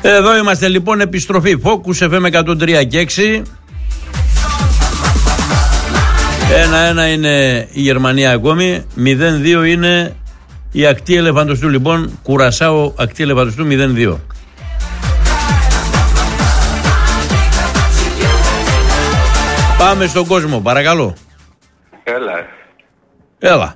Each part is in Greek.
Εδώ είμαστε λοιπόν, επιστροφή Focus FM 103 και 6. 1-1 είναι η Γερμανία ακόμη, 0-2 είναι η ακτή Ελεφαντοστού. Λοιπόν, Κουρασάο, ακτή Ελεφαντοστού 0-2. Πάμε στον κόσμο, παρακαλώ. Έλα.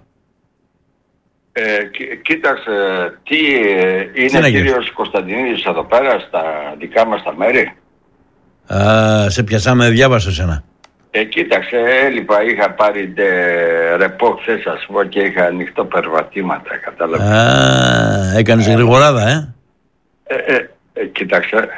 Κοίταξε, τι είναι κύριος Κωνσταντινίδης εδώ πέρα στα δικά μας τα μέρη. Σε πιασάμε, διάβασα σένα. Κοίταξε, έλειπα, είχα πάρει ρεπό χθες, ας πούμε, και είχα ανοιχτό περβατήματα, κατάλαβα. Έκανες γρηγοράδα, Κοίταξε.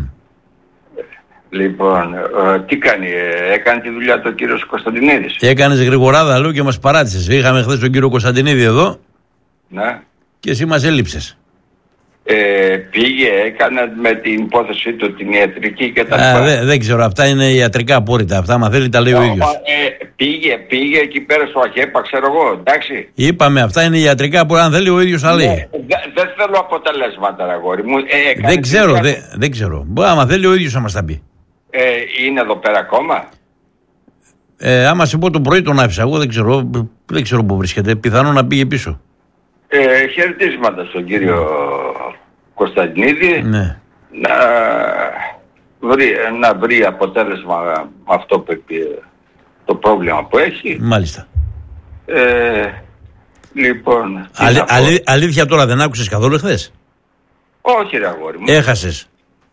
Λοιπόν, τι κάνει, έκανε τη δουλειά του ο κύριος Κωνσταντινίδης. Και έκανες γρηγοράδα, λέω, και μας παράτησες. Είχαμε χθες τον κύριο Κωνσταντινίδη εδώ. Ναι. Και εσύ μας έλειψες. Πήγε, έκανε με την υπόθεσή του την ιατρική και τα λοιπά. Δεν ξέρω, αυτά είναι ιατρικά απόρριτα. Αυτά, άμα θέλει, τα λέει ο ίδιος. Πήγε εκεί πέρα στο ΑΧΕΠΑ, ξέρω εγώ, εντάξει. Είπαμε, αυτά είναι ιατρικά απόρριτα. Αν θέλει, ο ίδιος τα λέει. Δεν θέλω αποτελέσματα, αγόρι μου. Δεν ξέρω. Άμα θέλει, ο ίδιος θα μας τα πει. Είναι εδώ πέρα ακόμα. Άμα σε πω το πρωί τον άφησα, εγώ δεν ξέρω πού βρίσκεται. Πιθανόν να πήγε πίσω. Χαιρετίσματα στον κύριο Κωνσταντινίδη. Ναι. Να βρει αποτέλεσμα αυτό που το πρόβλημα που έχει. Μάλιστα. Λοιπόν. Αλήθεια τώρα, δεν άκουσες καθόλου χθες? Όχι ρε αγόρι μου. Έχασες.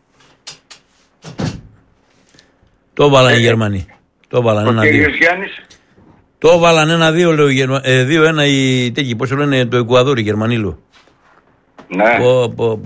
Το βάλανε οι Γερμανοί. Το βάλανε ο κύριος Γιάννης. Το βάλανε 1-2, λέω, 2-1 οι τέτοιοι, πώς το λένε, το Εκουαδόρ, οι Γερμανοί, λέω. Ναι.